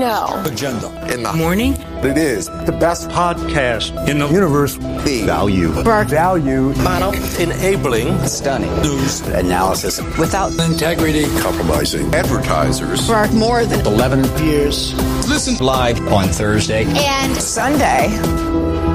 know. Agenda. In the morning. It is the best podcast in the universe. The value. Value. Model. Enabling. Stunning. News. Analysis. Without integrity. Compromising. Advertisers. For more than 11 years. Listen live on Thursday and Sunday.